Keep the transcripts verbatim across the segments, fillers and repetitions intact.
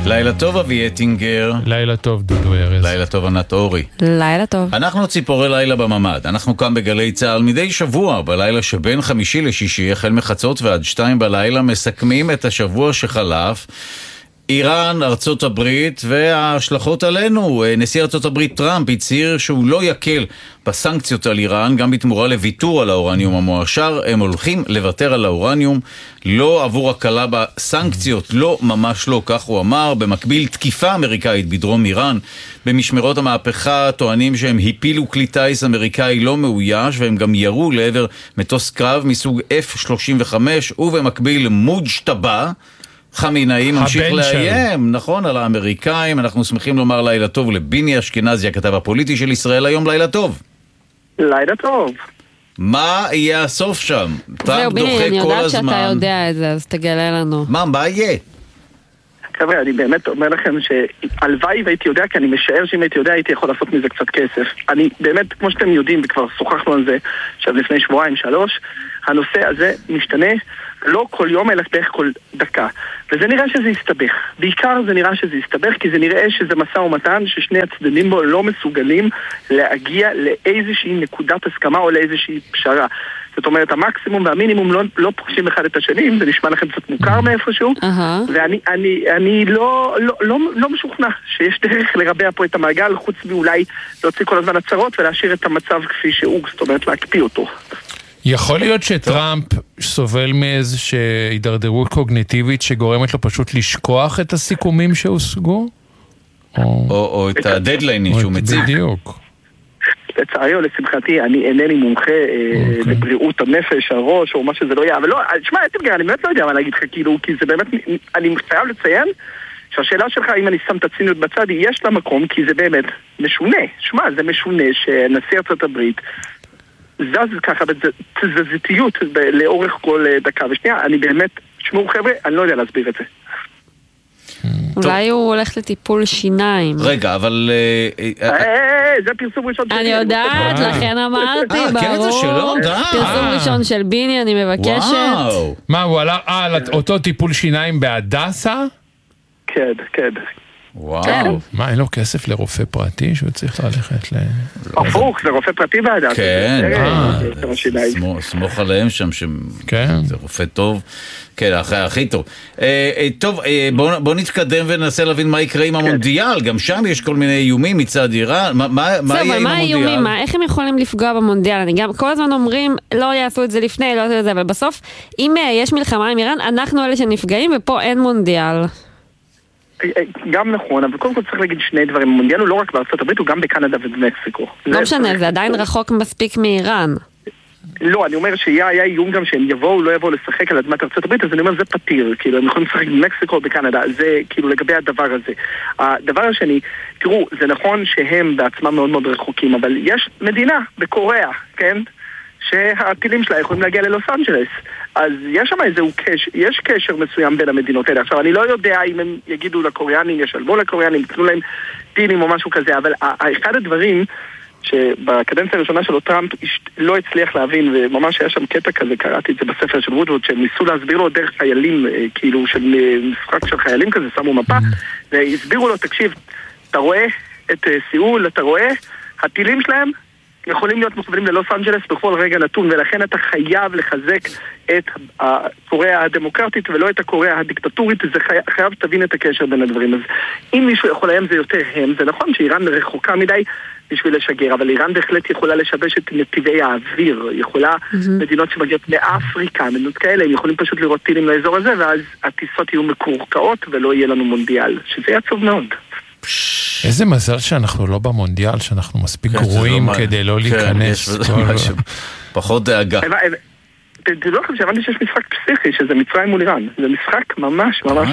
לילה טוב אבי אטינגר. לילה טוב דודו ארז. לילה טוב ענת אורי. לילה טוב. אנחנו ציפורי לילה בממד. אנחנו כאן בגלי צהל מדי שבוע בלילה שבין חמישי לשישי החל מחצות ועד שתיים בלילה מסכמים את השבוע שחלף. איראן, ארצות הברית וההשלכות עלינו. נשיא ארצות הברית טראמפ הצהיר שהוא לא יקל בסנקציות על איראן, גם בתמורה לוויתור על האורניום המועשר. הם הולכים לוותר על האורניום, לא עבור הקלה בסנקציות, לא, ממש לא, כך הוא אמר. במקביל, תקיפה אמריקאית בדרום איראן. במשמרות המהפכה טוענים שהם הפילו כלי טייס אמריקאי לא מאויש, והם גם ירו לעבר מטוס קרב מסוג אף שלושים וחמש, ובמקביל מוג'טבה חמינאי ממשיך לאיים, נכון, על האמריקאים. אנחנו שמחים לומר לילה טוב לביני אשכנזי, הכתב הפוליטי של ישראל היום. לילה טוב. לילה טוב. מה יהיה הסוף שם? זהו, ביני, אני יודעת שאתה יודע את זה, אז תגלה לנו. מה, מה יהיה? חבר'ה, אני באמת אומר לכם שהלוואי והייתי יודע, כי אני משער שאם הייתי יודע הייתי יכול לעשות מזה קצת כסף. אני באמת, כמו שאתם יודעים, וכבר שוחחנו על זה עכשיו לפני שבועיים, שלוש, הנושא הזה משתנה לא כל יום אלא בערך כל דקה, וזה נראה שזה יסתבך. בעיקר זה נראה שזה יסתבך כי זה נראה שזה מסע ומתן ששני הצדדים בו לא מסוגלים להגיע לאיזושהי נקודת הסכמה או לאיזושהי פשרה. זאת אומרת, המקסימום והמינימום לא, לא פוגשים אחד את השני, זה נשמע לכם קצת מוכר מאיפשהו, uh-huh. ואני אני, אני לא, לא, לא, לא משוכנע שיש דרך לרבע פה את המעגל, חוץ מאולי להוציא כל הזמן הצהרות ולהשאיר את המצב כפי שהוא, זאת אומרת להקפיא אותו. יכול להיות שטראמפ סובל מאיזושהי הידרדרות קוגניטיבית שגורמת לו פשוט לשכוח את הסיכומים שהושגו? או, או את הדדליינים שהוא מציג. בדיוק. לצערי או לשמחתי, אני אינני מומחה לבריאות הנפש, הראש, או מה שזה לא יהיה, אבל לא, שמע, אני באמת לא יודע מה להגיד לך, כאילו, כי זה באמת, אני חייב לציין שהשאלה שלך, אם אני שם את הציניות בצד, יש לה מקום, כי זה באמת משונה. שמע, זה משונה שנשיא ארצות הברית זז ככה בתזזיתיות לאורך כל דקה ושנייה. אני באמת, שמעו חבר'ה, אני לא יודע להסביר את זה. אולי הוא הולך לטיפול שיניים. רגע, אבל... זה פרסום ראשון של ביני. אני יודעת, לכן אמרתי, ברור. פרסום ראשון של ביני, אני מבקשת. מה, הוא עלה על אותו טיפול שיניים בהדסה? כן, כן. וואו. מה, אין לו כסף לרופא פרטי שהוא צריך ללכת ל... הפוך, זה רופא פרטי בהדסה. כן, סמוך עליהם שם, זה רופא טוב. כן, הכי טוב. טוב, בוא נתקדם וננסה להבין מה יקרה עם המונדיאל. גם שם יש כל מיני איומים מצד איראן. מה יהיה עם המונדיאל? מה האיומים? איך הם יכולים לפגוע במונדיאל? אני גם כל הזמן אומרים, לא יעשו את זה לפני, לא יעשו את זה, אבל בסוף, אם יש מלחמה עם איראן, אנחנו אלה שנפגעים, ופה אין מונדיאל. גם נכון, אבל קודם כל צריך להגיד שני דברים. המונדיאל הוא לא רק בארצות הברית, הוא גם בקנדה ובמקסיקו. לא משנה, זה עדיין רחוק מספיק מאיראן. לא, אני אומר שיהיה איום גם שהם יבואו, לא יבואו לשחק על אדמת ארצות הברית, אז אני אומר זה פתיר, כאילו הם יכולים לשחק במקסיקו או בקנדה, זה כאילו לגבי הדבר הזה. הדבר השני, תראו, זה נכון שהם בעצמם מאוד מאוד רחוקים, אבל יש מדינה בקוריאה, כן? שהטילים שלה יכולים להגיע ללוס אנג'לס, אז יש שם איזהו קשר, יש קשר מסוים בין המדינות האלה. עכשיו, אני לא יודע אם הם יגידו לקוריאנים, ישלמו לקוריאנים, יתנו להם טילים או משהו כזה, אבל אחד הדברים שבקדנציה הראשונה שלו טראמפ לא הצליח להבין, וממש היה שם קטע כזה, קראתי את זה בספר של וודווד, שהם ניסו להסביר לו דרך חיילים, כאילו של משחק של חיילים כזה, שמו מפה, והסבירו לו, תקשיב, אתה רואה את סיול, אתה רואה, הטילים שלהם יכולים להיות מכוונים ללוס אנג'לס בכל רגע נתון, ולכן אתה חייב לחזק את הקוריאה הדמוקרטית ולא את הקוריאה הדיקטטורית. זה חי... חייב תבין את הקשר בין הדברים. אז אם מישהו יכול להם זה יותר הם, זה נכון שאיראן רחוקה מדי בשביל לשגר, אבל איראן בהחלט יכולה לשבש את נתיבי האוויר, יכולה mm-hmm. מדינות שמגיעות מאפריקה, מדינות כאלה, הם יכולים פשוט לראות טילים לאזור הזה, ואז הטיסות יהיו מקורקעות ולא יהיה לנו מונדיאל, שזה יעצוב מאוד. איזה מזל שאנחנו לא במונדיאל, שאנחנו מספיק גרועים כדי לא להיכנס. פחות דאגה. תדעו לכם שהבנתי שיש משחק פסיכי, שזה מצרים מול איראן. זה משחק ממש, ממש,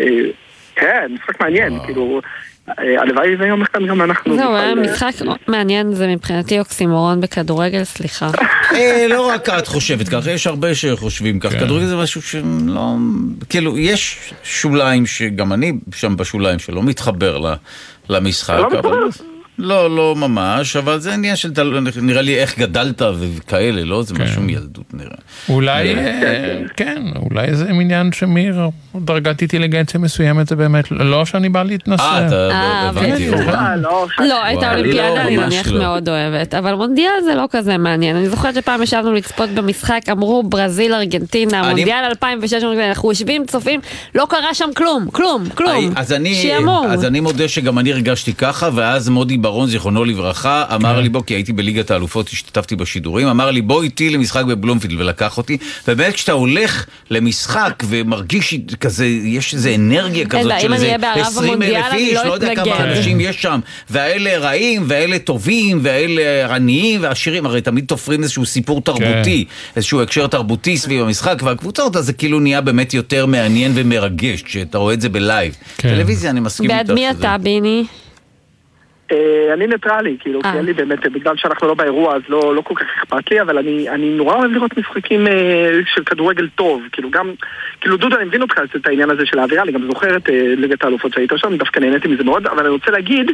כן, משחק מעניין, כאילו, הלוואי זה יום אחד גם אנחנו... זהו, משחק מעניין זה מבחינתי אוקסימורון בכדורגל, סליחה. לא רק את חושבת כך, יש הרבה שחושבים כך. כדורגל זה משהו שלא... כאילו, יש שוליים שגם אני שם בשוליים שלא מתחבר למשחק, אבל... לא, לא ממש, אבל זה עניין של, נראה לי איך גדלת וכאלה, לא? זה משהו מילדות נראה. אולי, כן, אולי זה עניין שמיר, דרגת אינטליגנציה מסוימת, זה באמת, לא שאני בא להתנסה. אה, אתה הבנתי. לא, את האולימפיאדה אני מניח מאוד אוהבת, אבל מונדיאל זה לא כזה מעניין. אני זוכרת שפעם ישבנו לצפות במשחק, אמרו ברזיל, ארגנטינה, מונדיאל אלפיים ושש, אנחנו יושבים, צופים, לא קרה שם כלום, כלום, כלום. אז אני מודה שגם אני הרגשתי ככה, ואז מודי ברון, זיכרונו לברכה, אמר לי בו, כי הייתי בליגת האלופות, השתתפתי בשידורים, אמר לי בוא איתי למשחק בבלומפילד, ולקח אותי, ובאמת כשאתה הולך למשחק ומרגיש כזה, יש איזו אנרגיה כזאת של איזה עשרים אלף איש, לא יודע כמה אנשים יש שם, והאלה רעים, והאלה טובים, והאלה עניים והעשירים, הרי תמיד תופרים איזשהו סיפור תרבותי, איזשהו הקשר תרבותי סביב המשחק, והקבוצות, אז זה כאילו נהיה באמת יותר מעניין ומרגש, שאתה רואה את זה בלייב. טלוויזיה, אני מסכים איתך. בעד מי אתה, ביני? אני ניטרלי, כאילו, כי אין לי באמת, בגלל שאנחנו לא באירוע, אז לא כל כך אכפת לי, אבל אני נורא אוהב לראות משחקים של כדורגל טוב, כאילו גם, כאילו דודה, אני מבין אותך את העניין הזה של האווירה, אני גם זוכר את ליגת האלופות שהיית שם, דווקא נהניתי מזה מאוד, אבל אני רוצה להגיד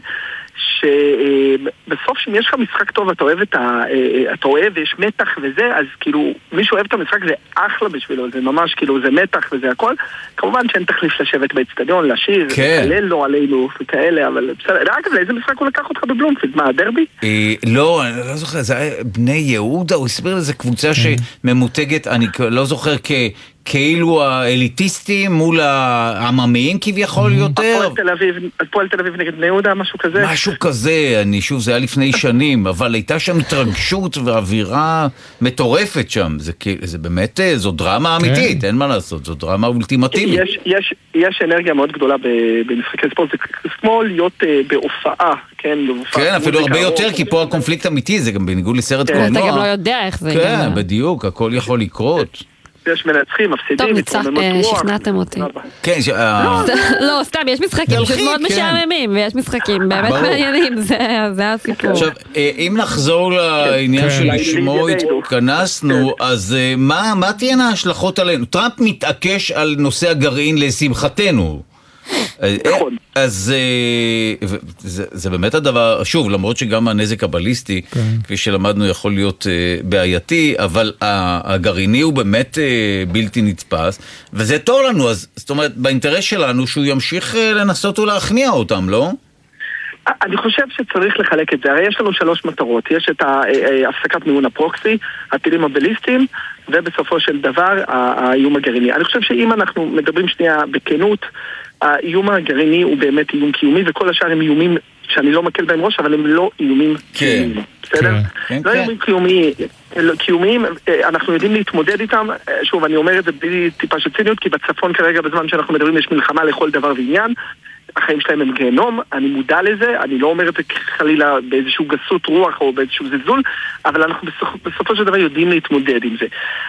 שבסוף שאם יש לך משחק טוב, אתה אוהב את ה... אתה אוהב ויש מתח וזה, אז כאילו, מי שאוהב את המשחק זה אחלה בשבילו, זה ממש כאילו, זה מתח וזה הכל. כמובן שאין תחליף לשבת באצטדיון, לשיר, לקלל לו עלינו וכאלה, אבל בסדר, אגב, לאיזה משחק הוא לקח אותך בבלומפילד? מה, הדרבי? לא, אני לא זוכר, זה היה בני יהודה, הוא הסביר לזה קבוצה שממותגת, אני לא זוכר כ... כאילו האליטיסטים מול העממיים כביכול יותר. הפועל תל אביב נגד בני יהודה, משהו כזה? משהו כזה, אני שוב, זה היה לפני שנים, אבל הייתה שם התרגשות ואווירה מטורפת שם. זה באמת, זו דרמה אמיתית, אין מה לעשות, זו דרמה אולטימטיבית. יש אנרגיה מאוד גדולה במשחקי ספורט, זה כמו להיות בהופעה, כן? כן, אפילו הרבה יותר, כי פה הקונפליקט אמיתי, זה גם בניגוד לסרט קולנוע. אתה גם לא יודע איך זה. כן, בדיוק, הכל יכול לקרות. יש מנצחים, מפסידים, טוב, שכנעתם אותי. כן, לא, סתם, יש משחקים פשוט מאוד משעממים, ויש משחקים באמת מעניינים, זה הסיפור. עכשיו, אם נחזור לעניין שלשמו התכנסנו, אז מה תהיינה ההשלכות עלינו? טראמפ מתעקש על נושא הגרעין לשמחתנו. נכון. אז זה, זה באמת הדבר, שוב, למרות שגם הנזק הבליסטי, כפי שלמדנו, יכול להיות בעייתי, אבל הגרעיני הוא באמת בלתי נתפס, וזה טוב לנו, אז זאת אומרת, באינטרס שלנו שהוא ימשיך לנסות ולהכניע אותם, לא? אני חושב שצריך לחלק את זה, הרי יש לנו שלוש מטרות, יש את הפסקת מימון הפרוקסי, הטילים הבליסטיים, ובסופו של דבר האיום הגרעיני. אני חושב שאם אנחנו מדברים שנייה בכנות, האיום הגרעיני הוא באמת איום קיומי, וכל השאר הם איומים שאני לא מקל בהם ראש, אבל הם לא איומים קיומיים. בסדר? לא איומים קיומיים, אנחנו יודעים להתמודד איתם. שוב, אני אומר את זה בלי טיפה של ציניות, כי בצפון כרגע, בזמן שאנחנו מדברים, יש מלחמה לכל דבר ועניין. החיים שלהם הם גיהנום, אני מודע לזה, אני לא אומר את זה חלילה באיזשהו גסות רוח או באיזשהו זלזול, אבל אנחנו בסופ... בסופו של דבר יודעים להתמודד עם זה.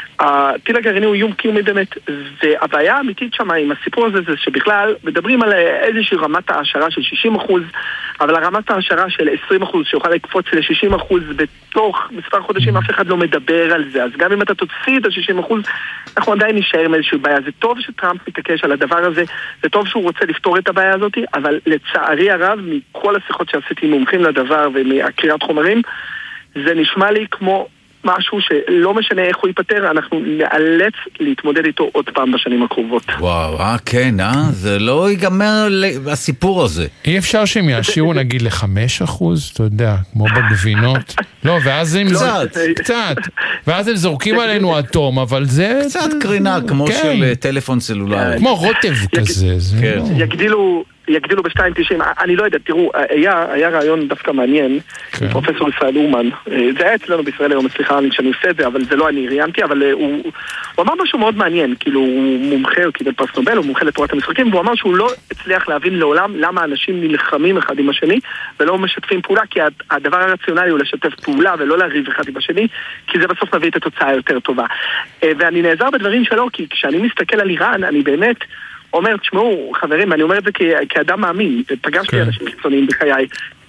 הטיל הגרעיני הוא איום קיומי באמת, והבעיה האמיתית שם עם הסיפור הזה זה שבכלל מדברים על איזושהי רמת העשרה של שישים אחוז, אבל הרמת העשרה של עשרים אחוז שיוכל לקפוץ ל-שישים אחוז בתוך מספר חודשים, אף אחד לא מדבר על זה. אז גם אם אתה תוציא את ה-שישים אחוז, אנחנו עדיין נשאר עם איזושהי בעיה. זה טוב שטראמפ מתעקש על הדבר הזה, זה טוב שהוא רוצה לפתור את הבעיה הזאת, אבל לצערי הרב, מכל השיחות שעשיתי מומחים לדבר ומהקריאת חומרים, זה נשמע לי כמו משהו שלא משנה איך הוא ייפטר, אנחנו נאלץ להתמודד איתו עוד פעם בשנים הקרובות. וואו, אה, כן, אה? זה לא ייגמר הסיפור הזה. אי אפשר שהם יאשירו נגיד לחמש אחוז, אתה יודע, כמו בגבינות. לא, ואז הם... קצת. קצת. ואז הם זורקים עלינו אטום, אבל זה... קצת קרינה, כמו של טלפון סלולרי. כמו רוטב כזה. יגדילו... יגדילו ב-שתיים תשעים, אני לא יודע, תראו, היה, היה רעיון דווקא מעניין, okay. פרופסור ישראל אומן, זה היה אצלנו בישראל היום, סליחה שאני עושה את זה, אבל זה לא אני ראיינתי, אבל הוא, הוא אמר משהו מאוד מעניין, כאילו הוא מומחה, הוא קיבל פרס נובל, הוא מומחה לתורת המשחקים, והוא אמר שהוא לא הצליח להבין לעולם למה אנשים נלחמים אחד עם השני, ולא משתפים פעולה, כי הדבר הרציונלי הוא לשתף פעולה, ולא להריב אחד עם השני, כי זה בסוף מביא את התוצאה יותר טובה. ואני נעזר בדברים שלו, כי כשאני מסתכל על איראן, אני באמת אומר, תשמעו, חברים, אני אומר את זה כאדם מאמין, פגשתי אנשים חיצוניים בחיי.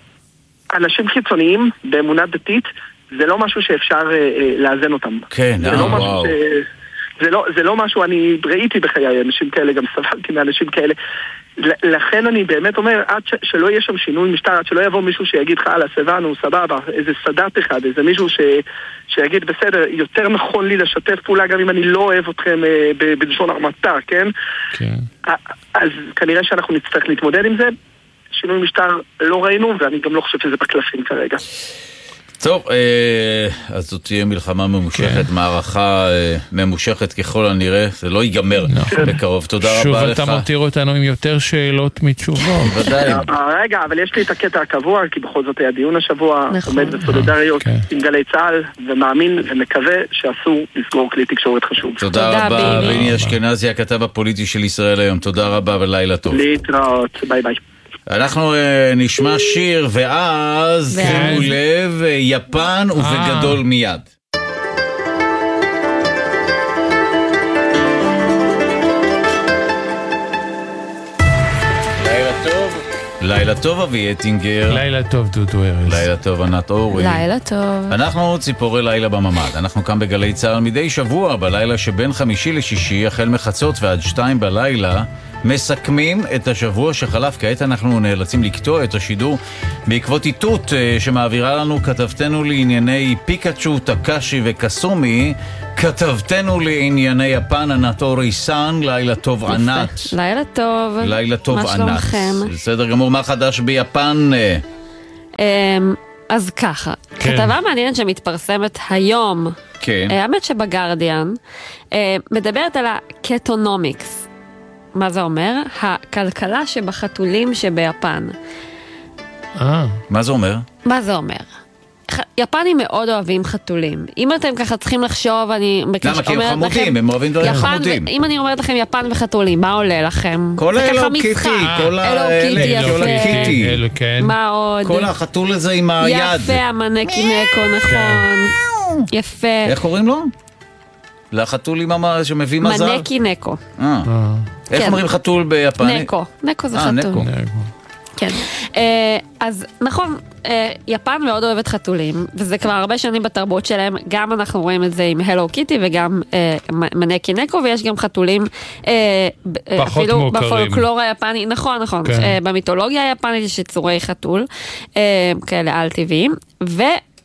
אנשים חיצוניים באמונה דתית, זה לא משהו שאפשר לאזן אותם. כן, וואו. זה לא, זה לא משהו, אני ראיתי בחיי אנשים כאלה, גם סבלתי מאנשים כאלה. לכן אני באמת אומר, עד ש- שלא יהיה שם שינוי משטר, עד שלא יבוא מישהו שיגיד לך, הלאה, סבנו, סבבה, איזה סדאת אחד, איזה מישהו ש... שיגיד, בסדר, יותר נכון לי לשתף פעולה גם אם אני לא אוהב אתכם אה, ב- בלשון הרמתה, כן? כן. אז כנראה שאנחנו נצטרך להתמודד עם זה. שינוי משטר לא ראינו, ואני גם לא חושב שזה בקלפים כרגע. טוב, אז זאת תהיה מלחמה ממושכת, מערכה ממושכת ככל הנראה, זה לא ייגמר בקרוב. תודה רבה לך. שוב אתה מותיר אותנו עם יותר שאלות מתשובות. ודאי. רגע, אבל יש לי את הקטע הקבוע, כי בכל זאת היה דיון השבוע, עומד בסולידריות עם גלי צה"ל, ומאמין ומקווה שאסור לסגור כלי תקשורת חשוב. תודה רבה, ריני אשכנזי, הכתב הפוליטי של ישראל היום. תודה רבה ולילה טוב. להתראות, ביי ביי. אנחנו uh, נשמע שיר ואז שימו לב, יפן ובגדול מיד. לילה טוב. לילה טוב אבי אטינגר. לילה טוב דודו ארז. לילה טוב ענת אורי. לילה טוב. אנחנו ציפורי לילה בממד. אנחנו כאן בגלי צה"ל מדי שבוע בלילה שבין חמישי לשישי החל מחצות ועד שתיים בלילה מסכמים את השבוע שחלף. כעת אנחנו נאלצים לקטוע את השידור בעקבות איתות שמעבירה לנו כתבתנו לענייני פיקאצ'ו, טקאשי וקסומי, כתבתנו לענייני יפן ענת אורי סן. לילה טוב ענת. לילה טוב. לילה טוב ענת. מה שלומכם? בסדר גמור, מה חדש ביפן? אז ככה, כתבה מעניינת שמתפרסמת היום, האמת שבגרדיאן, מדברת על הקטונומיקס. מה זה אומר? הכלכלה שבחתולים שביפן. אה. מה זה אומר? מה זה אומר? יפנים מאוד אוהבים חתולים. אם אתם ככה צריכים לחשוב, אני למה? כי הם חמודים, הם אוהבים דברים חמודים. אם אני אומרת לכם יפן וחתולים, מה עולה לכם? כל האלו קיטי, כל האלו קיטי, מה עוד? כל החתול הזה עם היד. יפה, המנקי נקו, נכון. יפה. איך קוראים לו? לחתול עם המראה שמביא מזל? מנקי נקו. איך אומרים חתול ביפן? נקו. נקו זה חתול. כן. אז נכון, יפן מאוד אוהבת חתולים, וזה כבר הרבה שנים בתרבות שלהם, גם אנחנו רואים את זה עם הלו קיטי וגם מנקי נקו, ויש גם חתולים אפילו בפולקלור היפני, נכון, נכון, במיתולוגיה היפנית יש יצורי חתול, כאלה על טבעיים, ו...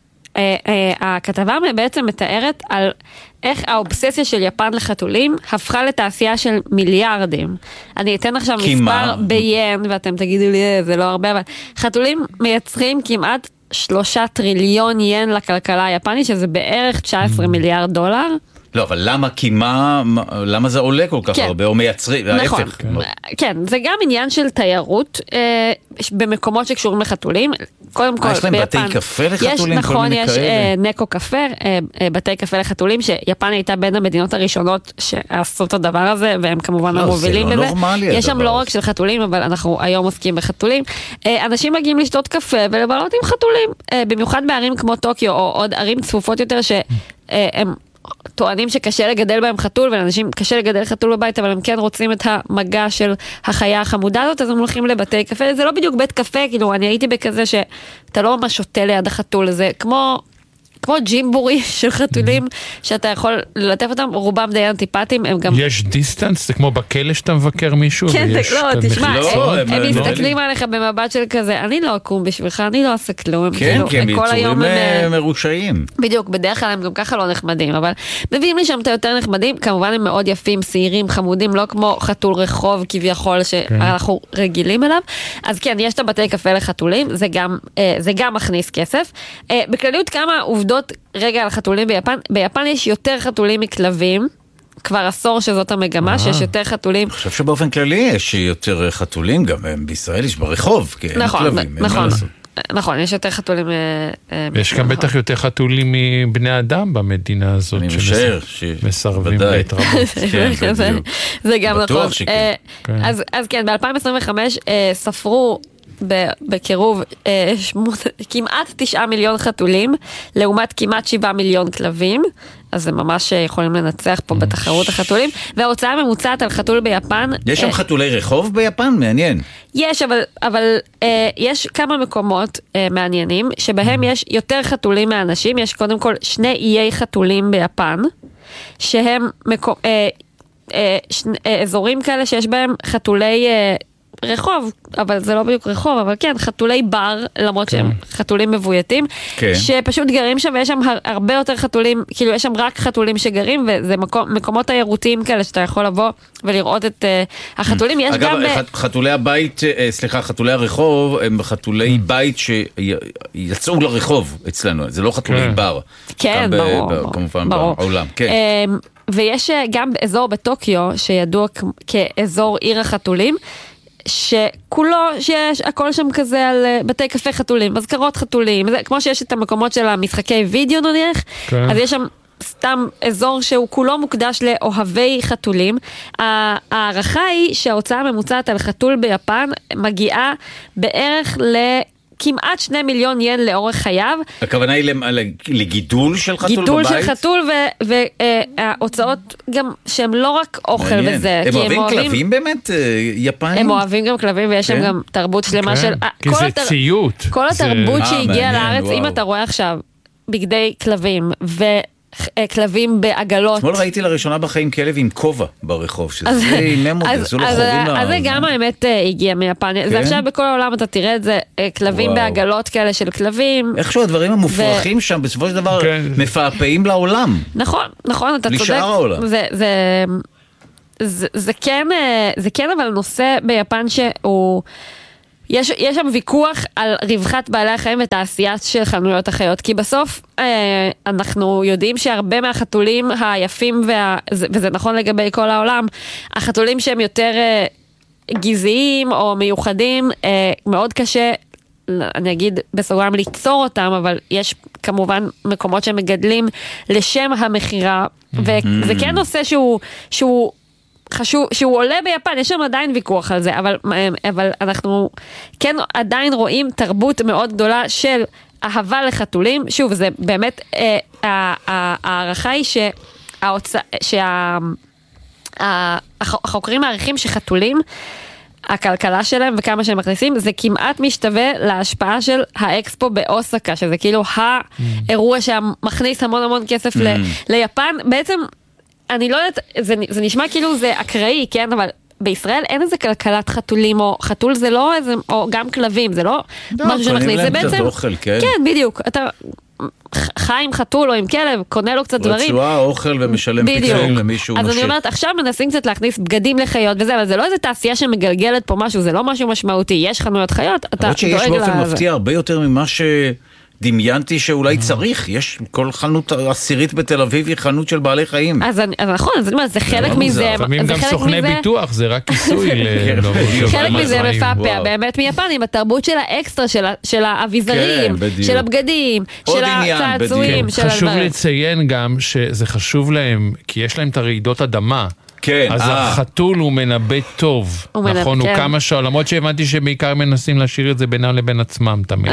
הכתבה בעצם מתארת על איך האובססיה של יפן לחתולים הפכה לתעשייה של מיליארדים. אני אתן עכשיו מספר ביין, ואתם תגידו לי, זה לא הרבה, אבל חתולים מייצרים כמעט שלושה טריליון ין לכלכלה היפנית, שזה בערך תשע עשרה מיליארד דולר. לא, אבל למה, כי מה, למה זה עולה כל כך הרבה, או מייצרים, נכון, כן, זה גם עניין של תיירות, במקומות שקשורים לחתולים, קודם כל, יש להם בתי קפה לחתולים? נכון, יש נקו קפה, בתי קפה לחתולים, שיפן הייתה בין המדינות הראשונות שעשו את הדבר הזה, והם כמובן המובילים בזה. יש שם לא רק של חתולים, אבל אנחנו היום עוסקים בחתולים. אנשים מגיעים לשתות קפה ולבלות עם חתולים, במיוחד בערים כמו טוקיו, או עוד ערים צפופות יותר שהם טוענים שקשה לגדל בהם חתול, ולאנשים קשה לגדל חתול בבית, אבל הם כן רוצים את המגע של החיה החמודה הזאת, אז הם הולכים לבתי קפה. זה לא בדיוק בית קפה, כאילו, אני הייתי בכזה שאתה לא ממש שותה ליד החתול, זה כמו... כמו ג'ימבורי של חתולים, שאתה יכול ללטף אותם, רובם די אנטיפטיים, הם גם... יש דיסטנס? זה כמו בכלא שאתה מבקר מישהו? כן, לא, תשמע, הם מסתכלים עליך במבט של כזה, אני לא אקום בשבילך, אני לא אעשה כלום. כן, כי הם יצורים מרושעים. בדיוק, בדרך כלל הם גם ככה לא נחמדים, אבל מביאים לי שם את היותר נחמדים, כמובן הם מאוד יפים, שעירים, חמודים, לא כמו חתול רחוב כביכול, שאנחנו רגילים אליו. אז כן, יש את הבתי קפה לחתולים, זה גם מכניס כסף. בכלליות כמה עובדות רגע על חתולים ביפן. ביפן יש יותר חתולים מכלבים, כבר עשור שזאת המגמה, שיש יותר חתולים. אני חושב שבאופן כללי יש יותר חתולים, גם בישראל יש ברחוב, כי אין כלבים. נכון, נכון, יש יותר חתולים. יש גם בטח יותר חתולים מבני אדם במדינה הזאת, אני משער שמסרבים להתרבות. זה גם נכון. אז כן, ב-אלפיים עשרים וחמש ספרו בקירוב כמעט תשעה מיליון חתולים, לעומת כמעט שבעה מיליון כלבים, אז זה ממש יכולים לנצח פה בתחרות החתולים, וההוצאה הממוצעת על חתול ביפן... יש שם חתולי רחוב ביפן? מעניין. יש, אבל, אבל יש כמה מקומות מעניינים, שבהם יש יותר חתולים מאנשים, יש קודם כל שני איי חתולים ביפן, שהם מקו, אזורים כאלה שיש בהם חתולי... רחוב, אבל זה לא בדיוק רחוב, אבל כן, חתולי בר, למרות שהם חתולים מבויתים, שפשוט גרים שם, ויש שם הרבה יותר חתולים, כאילו יש שם רק חתולים שגרים, וזה מקומות תיירותיים כאלה, שאתה יכול לבוא ולראות את החתולים. יש גם... אגב, חתולי הבית, סליחה, חתולי הרחוב, הם חתולי בית שיצאו לרחוב אצלנו, זה לא חתולי בר. כן, ברור. כמובן בעולם, כן. ויש גם אזור בטוקיו, שידוע כאזור עיר החתולים, שכולו, שיש הכל שם כזה על בתי קפה חתולים, מזכרות חתולים, זה, כמו שיש את המקומות של המשחקי וידאו נניח, כן. אז יש שם סתם אזור שהוא כולו מוקדש לאוהבי חתולים. הערכה היא שההוצאה הממוצעת על חתול ביפן מגיעה בערך ל... כמעט שני מיליון ין לאורך חייו. הכוונה היא לגידול של חתול בבית? גידול של חתול וההוצאות גם שהם לא רק אוכל וזה. הם אוהבים כלבים באמת, יפנים? הם אוהבים גם כלבים ויש שם גם תרבות שלמה של... כי זה ציות. כל התרבות שהגיעה לארץ, אם אתה רואה עכשיו בגדי כלבים ו... כלבים בעגלות. אתמול ראיתי לראשונה בחיים כלב עם כובע ברחוב, שזה אימם אותי, זה לא חורים לה... אז זה גם האמת הגיע מיפן. זה עכשיו בכל העולם אתה תראה את זה, כלבים בעגלות כאלה של כלבים. איכשהו הדברים המופרכים שם בסופו של דבר מפעפעים לעולם. נכון, נכון, אתה צודק. לשאר העולם. זה כן אבל נושא ביפן שהוא... יש, יש שם ויכוח על רווחת בעלי החיים ותעשייה של חנויות החיות, כי בסוף אה, אנחנו יודעים שהרבה מהחתולים היפים, וה, וזה נכון לגבי כל העולם, החתולים שהם יותר אה, גזעיים או מיוחדים, אה, מאוד קשה, אני אגיד בסוגריים ליצור אותם, אבל יש כמובן מקומות שמגדלים לשם המחירה, וזה כן נושא שהוא... שהוא חשוב, שהוא עולה ביפן, יש שם עדיין ויכוח על זה, אבל, אבל אנחנו כן עדיין רואים תרבות מאוד גדולה של אהבה לחתולים. שוב, זה באמת, הערכה היא שההוצא, שהחוקרים מעריכים שחתולים, הכלכלה שלהם וכמה שהם מכניסים, זה כמעט משתווה להשפעה של האקספו באוסקה, שזה כאילו האירוע שמכניס המון המון כסף ליפן. בעצם, אני לא יודעת, זה, זה נשמע כאילו זה אקראי, כן? אבל בישראל אין איזה כלכלת חתולים, או חתול זה לא איזה, או גם כלבים, זה לא משהו שמכניס. זה בעצם... אוכל, כן. כן, בדיוק. אתה חי עם חתול או עם כלב, קונה לו קצת דברים. רצועה, אוכל ומשלם פיצויים למישהו. אז אני אומרת, עכשיו מנסים קצת להכניס בגדים לחיות וזה, אבל זה לא איזה תעשייה שמגלגלת פה משהו, זה לא משהו משמעותי. יש חנויות חיות, אתה דואג לזה. שיש באופן מפתיע הרבה יותר ממה ש... דמיינתי שאולי צריך, יש כל חנות עשירית בתל אביב היא חנות של בעלי חיים. אז נכון, זה חלק מזה. לפעמים גם סוכני ביטוח, זה רק כיסוי. חלק מזה מפעפע, באמת מיפנים, התרבות של האקסטרה, של האביזרים, של הבגדים, של הצעצועים. חשוב לציין גם שזה חשוב להם, כי יש להם את הרעידות אדמה. כן, אז החתול הוא מנבא טוב, נכון, הוא כמה שעות, למרות שהבנתי שבעיקר מנסים להשאיר את זה בינם לבין עצמם תמיד.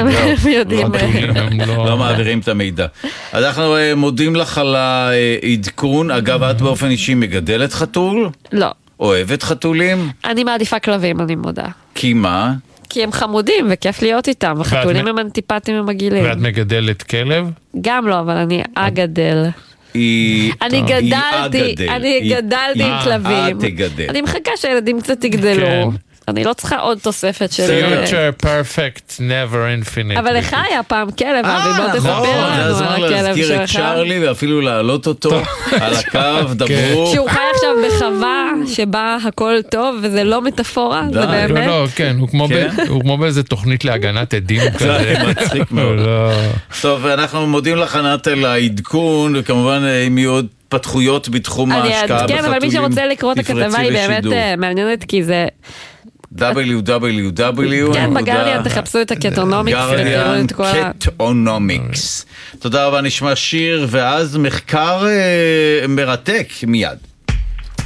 לא מעבירים את המידע. אז אנחנו מודים לך על העדכון. אגב, את באופן אישי מגדלת חתול? לא. אוהבת חתולים? אני מעדיפה כלבים, אני מודה. כי מה? כי הם חמודים וכיף להיות איתם, וחתולים הם אנטיפטיים ומגעילים. ואת מגדלת כלב? גם לא, אבל אני אגדל. אני גדלתי, אני גדלתי עם כלבים. אני מחכה שהילדים קצת יגדלו. אני לא צריכה עוד תוספת של... future perfect, never infinite. אבל לך היה פעם כלב, אבי, בוא תספר לנו על הכלב שלך. זה הזמן להזכיר את צ'רלי, ואפילו להעלות אותו על הקו, דברו. שהוא חי עכשיו בחווה שבה הכל טוב, וזה לא מטאפורה, זה באמת. לא, לא, כן, הוא כמו באיזה תוכנית להגנת עדים כזה. זה מצחיק מאוד. טוב, אנחנו מודים לך ענת על העדכון, וכמובן אם יהיו עוד פתחויות בתחום ההשקעה בחתולים. כן, אבל מי שרוצה לקרוא את הכתבה היא באמת מעניינת, כי זה... דאבליו דאבליו דאבליו כן, בגרדיאן תחפשו את הקטונומיקס. גרדיאן קטונומיקס. תודה רבה, נשמע שיר, ואז מחקר מרתק מיד.